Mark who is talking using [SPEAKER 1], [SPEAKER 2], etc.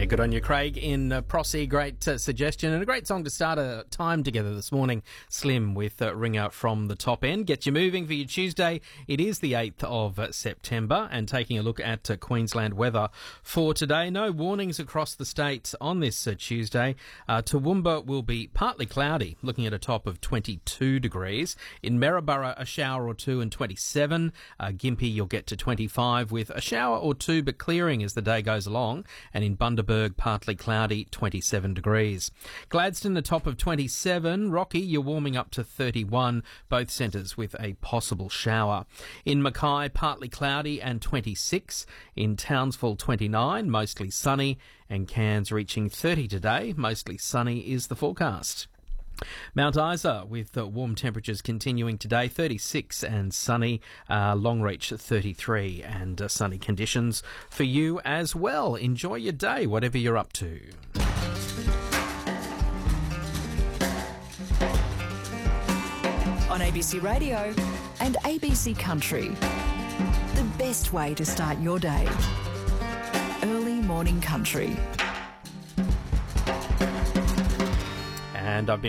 [SPEAKER 1] good on you, Craig, in Prosy. Great suggestion and a great song to start a time together this morning. Slim with Ringer from the Top End. Get you moving for your Tuesday. It is the 8th of September, and taking a look at Queensland weather for today. No warnings across the state on this Tuesday. Toowoomba will be partly cloudy, looking at a top of 22 degrees. In Maryborough, a shower or two and 27. Gympie, you'll get to 25 with a shower or two, but clearing as the day goes along. And in Bundaberg, partly cloudy, 27 degrees. Gladstone, a top of 27. Rocky, you're warming up to 31, both centres with a possible shower. In Mackay, partly cloudy and 26. In Townsville, 29, mostly sunny. And Cairns reaching 30 today, mostly sunny is the forecast. Mount Isa with warm temperatures continuing today, 36 and sunny. Longreach 33 and sunny conditions for you as well. Enjoy your day, whatever you're up to.
[SPEAKER 2] On ABC Radio and ABC Country, the best way to start your day. Early morning country.
[SPEAKER 1] And I've been